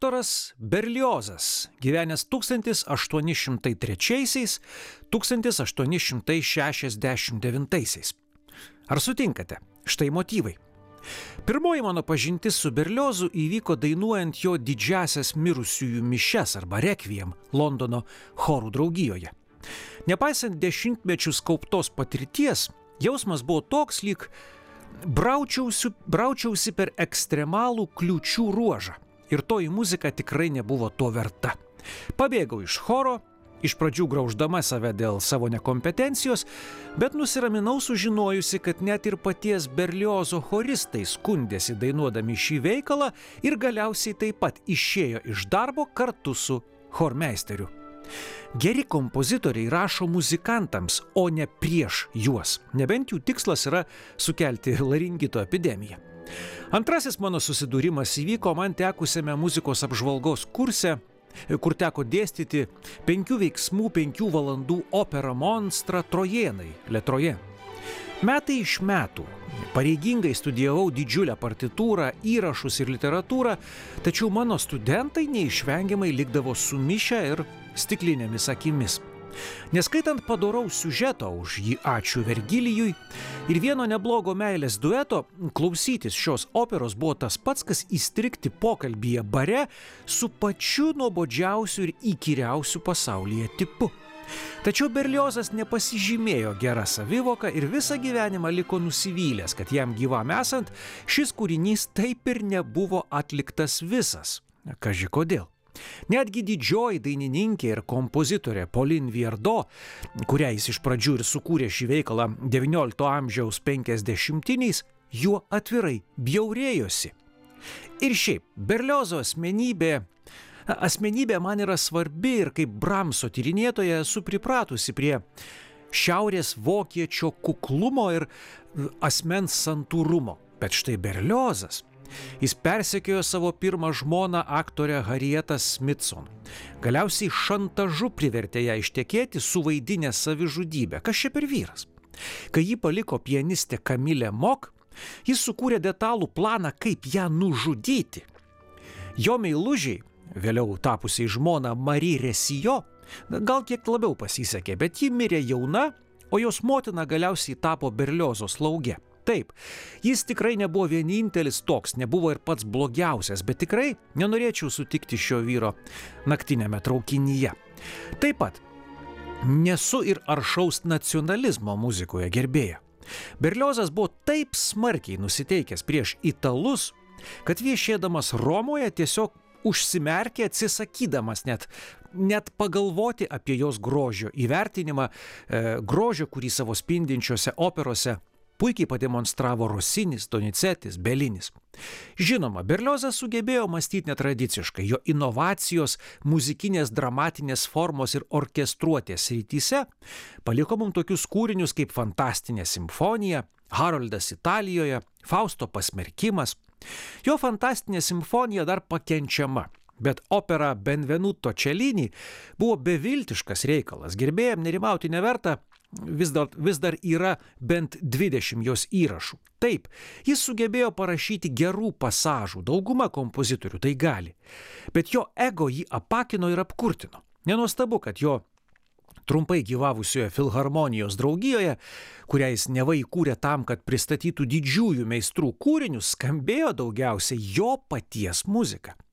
Viktoras Berliozas, gyvenęs 1803–1869. Ar sutinkate? Štai motyvai. Pirmoji mano pažintis su Berliozu įvyko dainuojant jo didžiasias mirusiųjų mišias arba rekviem Londono chorų draugijoje. Nepaisant dešimtmečių kauptos patirties, jausmas buvo toks, lyg braučiausi per ekstremalų kliūčių ruožą. Ir toji muzika tikrai nebuvo to verta. Pabėgau iš choro, iš pradžių grauždama save dėl savo nekompetencijos, bet nusiraminau sužinojusi, kad net ir paties Berliozo choristai skundėsi dainuodami šį veikalą ir galiausiai taip pat išėjo iš darbo kartu su chormeisteriu. Geri kompozitoriai rašo muzikantams, o ne prieš juos, nebent jų tikslas yra sukelti laringito epidemiją. Antrasis mano susidūrimas įvyko man tekusiame muzikos apžvalgos kurse, kur teko dėstyti 5 veiksmų 5 valandų operą monstrą Trojėnai, Le Troyen. Metai iš metų pareigingai studijavau didžiulę partitūrą, įrašus ir literatūrą, tačiau mano studentai neišvengiamai likdavo sumišę ir stiklinėmis akimis. Neskaitant padoraus siužeto, už jį ačiū Vergilijui, ir vieno neblogo meilės dueto, klausytis šios operos buvo tas pats, kas įstrigti pokalbyje bare su pačiu nuobodžiausiu ir įkyriausiu pasaulyje tipu. Tačiau Berliozas nepasižymėjo gerą savivoką ir visą gyvenimą liko nusivylęs, kad jam gyvam esant šis kūrinys taip ir nebuvo atliktas visas. Kaži kodėl. Netgi didžioji dainininkė ir kompozitorė Pauline Viardot, kurią jis iš pradžių ir sukūrė šį veikalą XIX amžiaus 50-iniais, juo atvirai bjaurėjosi. Ir šiaip, Berliozo asmenybė man yra svarbi ir kaip Bramso tyrinėtoja esu pripratusi prie šiaurės vokiečio kuklumo ir asmens santūrumo. Bet štai Berliozas, jis persekiojo savo pirmą žmoną aktorę Harrietą Smithson. Galiausiai šantažu privertė ją ištekėti, suvaidinę savižudybę. Kas čia per vyras? Kai jį paliko pianistė Camille Mock, jis sukūrė detalų planą, kaip ją nužudyti. Jo meilužiai, vėliau tapusiai žmona Marie Resijo, gal kiek labiau pasisekė, bet ji mirė jauna, o jos motina galiausiai tapo Berliozo slauge. Taip, jis tikrai nebuvo vienintelis toks, nebuvo ir pats blogiausias, bet tikrai nenorėčiau sutikti šio vyro naktinėme traukinyje. Taip pat nesu ir aršaus nacionalizmo muzikoje gerbėja. Berliozas buvo taip smarkiai nusiteikęs prieš italus, kad viešėdamas Romoje tiesiog užsimerkė, atsisakydamas net pagalvoti apie jos grožio įvertinimą, grožio, kurį savo spindinčiose operose puikiai pademonstravo Rosinis, Donizetis, Bellinis. Žinoma, Berliozas sugebėjo mąstyti netradiciškai, jo inovacijos muzikinės dramatinės formos ir orkestruotės srityse paliko mums tokius kūrinius kaip Fantastinė simfonija, Haroldas Italijoje, Fausto pasmerkimas. Jo Fantastinė simfonija dar pakenčiama, bet opera Benvenuto Cellini buvo beviltiškas reikalas. Gerbėjam nerimauti neverta, vis dar yra bent 20 jos įrašų. Taip, jis sugebėjo parašyti gerų pasažų, dauguma kompozitorių tai gali, bet jo ego jį apakino ir apkurtino. Nenuostabu, kad jo trumpai gyvavusioje Filharmonijos draugijoje, kurią jis neva įkūrė tam, kad pristatytų didžiųjų meistrų kūrinius, skambėjo daugiausiai jo paties muzika.